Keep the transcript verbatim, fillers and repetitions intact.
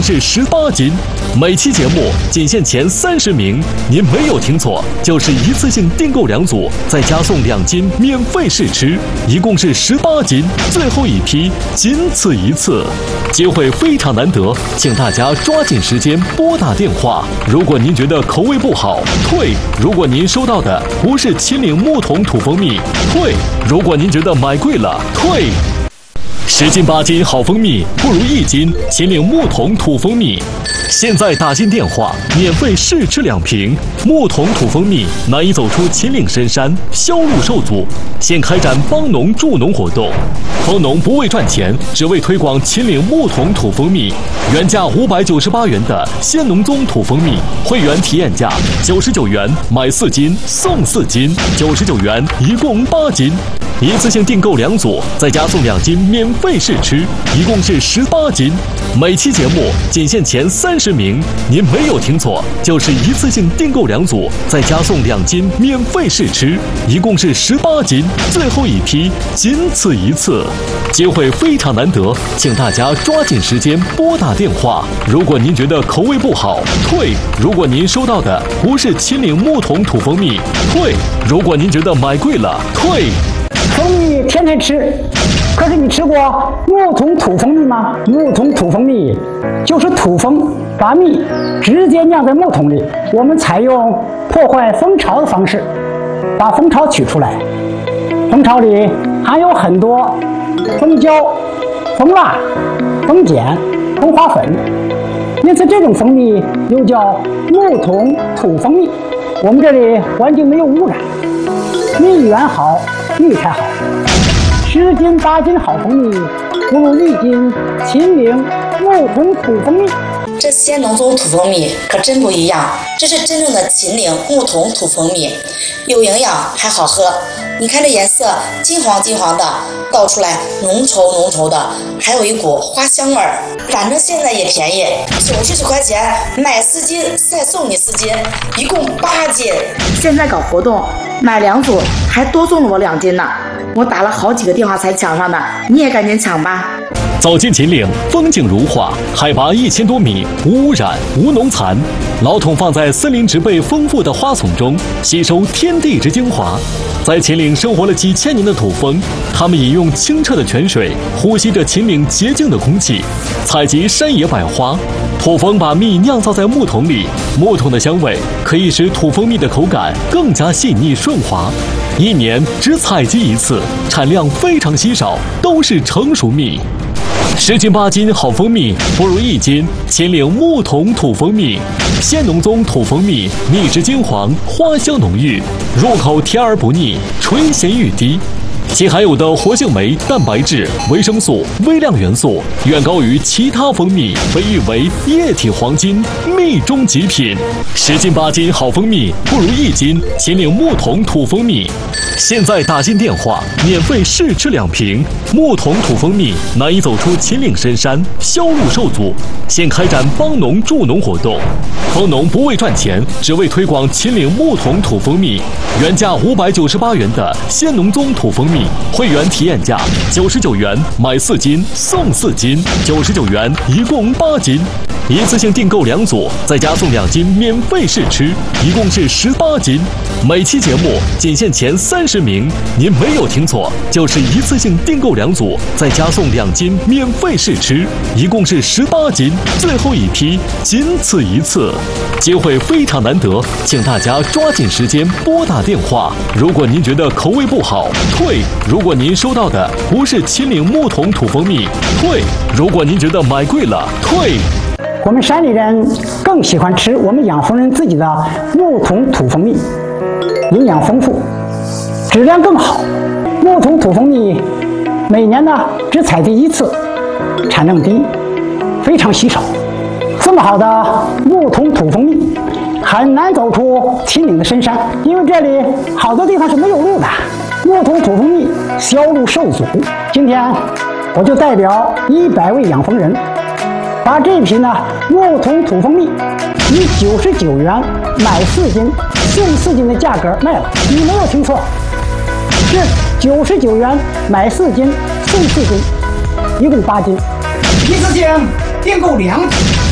是十八斤。每期节目仅限前三十名，您没有听错，就是一次性订购两组，再加送两斤免费试吃，一共是十八斤。最后一批仅此一次，机会非常难得，请大家抓紧时间拨打电话。如果您觉得口味不好，退；如果您收到的不是秦岭木桶土蜂蜜，退；如果您觉得买贵了，退。十斤八斤好蜂蜜，不如一斤秦岭木桶土蜂蜜。现在打进电话，免费试吃两瓶木桶土蜂蜜，难以走出秦岭深山，销路受阻。现开展帮农助农活动，蜂农不为赚钱，只为推广秦岭木桶土蜂蜜。原价五百九十八元的鲜农宗土蜂蜜，会员体验价九十九元，买四斤送四斤，九十九元一共八斤。一次性订购两组，再加送两斤免费试吃，一共是十八斤。每期节目仅限前三十名，您没有听错，就是一次性订购两组，再加送两斤免费试吃，一共是十八斤。最后一批仅此一次，机会非常难得，请大家抓紧时间拨打电话。如果您觉得口味不好，退；如果您收到的不是秦岭木桶土蜂蜜，退；如果您觉得买贵了，退。 蜂蜜天天吃，可是你吃过木桶土蜂蜜吗？木桶土蜂蜜就是土蜂把蜜直接酿在木桶里，我们采用破坏蜂巢的方式，把蜂巢取出来。蜂巢里含有很多蜂胶、蜂蜡、蜂碱、蜂花粉，因此这种蜂蜜又叫木桶土蜂蜜。我们这里环境没有污染，蜜源好，蜜才好。十斤八斤好蜂蜜，不如一斤秦岭木桶土蜂蜜。 这鲜农宗土蜂蜜可真不一样，这是真正的秦岭木桶土蜂蜜，有营养还好喝。你看这颜色金黄金黄的，倒出来浓稠浓稠的，还有一股花香味儿。反正现在也便宜，九十九块钱买四斤再送你四斤，一共八斤。 现在搞活动，买两组还多送了我两斤呢。我打了好几个电话才抢上的，你也赶紧抢吧。 走进秦岭，风景如画，海拔一千多米，无污染，无农残。老桶放在森林植被丰富的花丛中，吸收天地之精华。在秦岭生活了几千年的土蜂，它们饮用清澈的泉水，呼吸着秦岭洁净的空气，采集山野百花。土蜂把蜜酿造在木桶里，木桶的香味可以使土蜂蜜的口感更加细腻顺滑。一年只采集一次，产量非常稀少，都是成熟蜜。十斤八斤好蜂蜜，不如一斤秦岭木桶土蜂蜜。鲜农宗土蜂蜜，蜜质金黄，花香浓郁，入口甜而不腻，醇咸欲滴。其含有的活性酶、蛋白质、维生素、微量元素远高于其他蜂蜜，被誉为液体黄金，蜜中极品。十斤八斤好蜂蜜，不如一斤秦岭木桶土蜂蜜。现在打进电话，免费试吃两瓶木桶土蜂蜜，难以走出秦岭深山，销路受阻。现开展帮农助农活动，蜂农不为赚钱，只为推广秦岭木桶土蜂蜜。原价五百九十八元的鲜农宗土蜂蜜，会员体验价九十九元，买四斤送四斤，九十九元一共八斤。一次性订购两组，再加送两斤免费试吃，一共是十八斤。每期节目仅限前三十名，您没有听错，就是一次性订购两组，再加送两斤免费试吃，一共是十八斤。最后一批仅此一次，机会非常难得，请大家抓紧时间拨打电话。如果您觉得口味不好，退；如果您收到的不是秦岭木桶土蜂蜜，退；如果您觉得买贵了，退。 我们山里人更喜欢吃我们养蜂人自己的木桶土蜂蜜，营养丰富，质量更好。木桶土蜂蜜每年呢只采集一次，产量低，非常稀少。这么好的木桶土蜂蜜很难走出秦岭的深山，因为这里好多地方是没有路的，木桶土蜂蜜销路受阻。今天我就代表一百位养蜂人，把这批呢木桶土蜂蜜以九十九元买四斤送四斤的价格卖了。你没有听错，是九十九元买四斤送四斤，一共八斤。一次性订购两